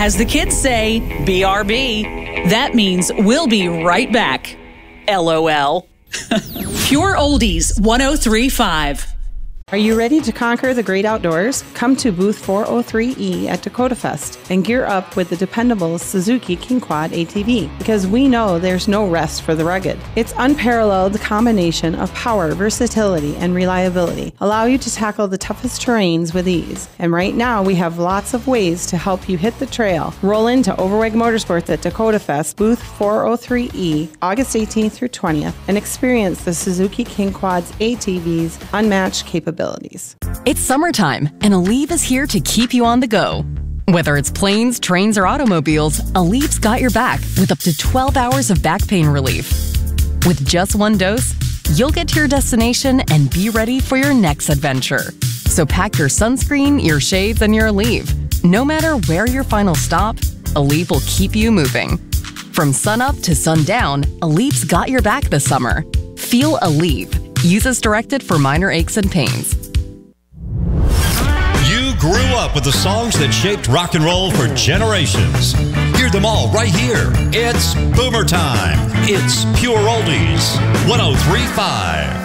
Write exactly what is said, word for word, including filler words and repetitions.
As the kids say, B R B. That means we'll be right back. LOL. Pure Oldies one oh three point five. Are you ready to conquer the great outdoors? Come to booth four oh three E at Dakota Fest and gear up with the dependable Suzuki King Quad A T V, because we know there's no rest for the rugged. Its unparalleled combination of power, versatility, and reliability allow you to tackle the toughest terrains with ease. And right now, we have lots of ways to help you hit the trail. Roll into Overweg Motorsports at Dakota Fest, booth four oh three E, August eighteenth through twentieth, and experience the Suzuki King Quad's A T V's unmatched capabilities. It's summertime, and Aleve is here to keep you on the go. Whether it's planes, trains, or automobiles, Aleve's got your back with up to twelve hours of back pain relief. With just one dose, you'll get to your destination and be ready for your next adventure. So pack your sunscreen, your shades, and your Aleve. No matter where your final stop, Aleve will keep you moving. From sunup to sundown, Aleve's got your back this summer. Feel Aleve. Use as directed for minor aches and pains. You grew up with the songs that shaped rock and roll for generations. Hear them all right here. It's Boomer Time. It's Pure Oldies one oh three point five.